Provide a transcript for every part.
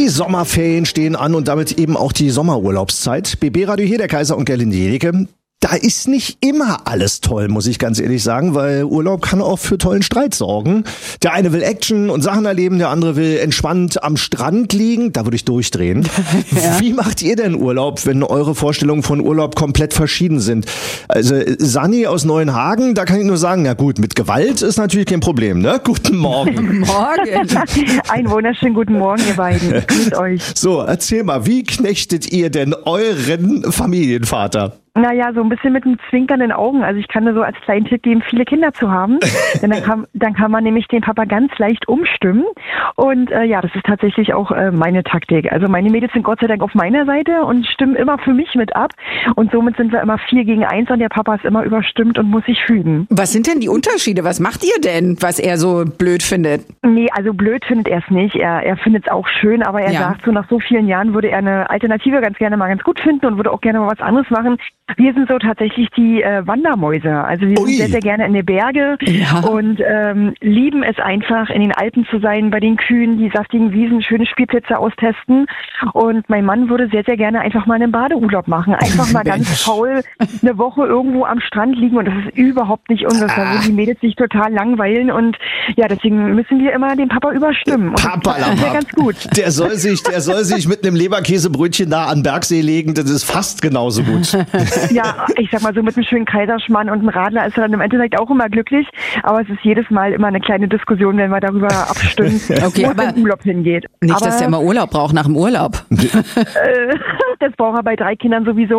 Die Sommerferien stehen an und damit eben auch die Sommerurlaubszeit. BB Radio hier, der Kaiser und Gerlinde Jericke. Da ist nicht immer alles toll, muss ich ganz ehrlich sagen, weil Urlaub kann auch für tollen Streit sorgen. Der eine will Action und Sachen erleben, der andere will entspannt am Strand liegen. Da würde ich durchdrehen. Ja. Wie macht ihr denn Urlaub, wenn eure Vorstellungen von Urlaub komplett verschieden sind? Also Sani aus Neuenhagen, da kann ich nur sagen, na gut, mit Gewalt ist natürlich kein Problem, ne? Guten Morgen. Morgen. Einen wunderschönen guten Morgen, ihr beiden. Grüßt euch. So, erzähl mal, wie knechtet ihr denn euren Familienvater? Naja, so ein bisschen mit einem zwinkernden Augen. Also ich kann nur so als kleinen Tipp geben, viele Kinder zu haben. Denn dann kann man nämlich den Papa ganz leicht umstimmen. Und ja, das ist tatsächlich auch meine Taktik. Also meine Mädels sind Gott sei Dank auf meiner Seite und stimmen immer für mich mit ab. Und somit sind wir immer 4-1 und der Papa ist immer überstimmt und muss sich fügen. Was sind denn die Unterschiede? Was macht ihr denn, was er so blöd findet? Nee, also blöd findet er es nicht. Er findet es auch schön, aber er sagt so, nach so vielen Jahren würde er eine Alternative ganz gerne mal ganz gut finden und würde auch gerne mal was anderes machen. Wir sind so tatsächlich die Wandermäuse. Also wir sind sehr, sehr gerne in den Berge und lieben es einfach, in den Alpen zu sein, bei den Kühen, die saftigen Wiesen, schöne Spielplätze austesten. Und mein Mann würde sehr, sehr gerne einfach mal einen Badeurlaub machen. Einfach mal ganz faul eine Woche irgendwo am Strand liegen. Und das ist überhaupt nicht unseres, wo die Mädels sich total langweilen. Und ja, deswegen müssen wir immer den Papa überstimmen. Und das ist ja ganz gut. Der soll sich mit einem Leberkäsebrötchen da an den Bergsee legen. Das ist fast genauso gut. Ja, ich sag mal so, mit einem schönen Kaiserschmarrn und einem Radler ist er dann im Endeffekt auch immer glücklich. Aber es ist jedes Mal immer eine kleine Diskussion, wenn wir darüber abstimmen, wo es im Urlaub hingeht. Nicht, dass der immer Urlaub braucht nach dem Urlaub. Das braucht er bei 3 Kindern sowieso.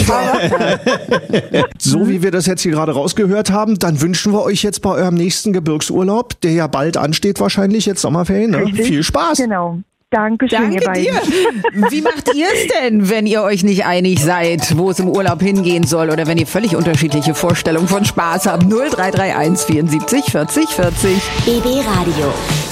So wie wir das jetzt hier gerade rausgehört haben, dann wünschen wir euch jetzt bei eurem nächsten Gebirgsurlaub, der ja bald ansteht wahrscheinlich, jetzt Sommerferien, ne? Viel Spaß. Genau. Dankeschön, ihr beiden. Dir. Wie macht ihr es denn, wenn ihr euch nicht einig seid, wo es im Urlaub hingehen soll oder wenn ihr völlig unterschiedliche Vorstellungen von Spaß habt? 0331 74 40 40. BB Radio.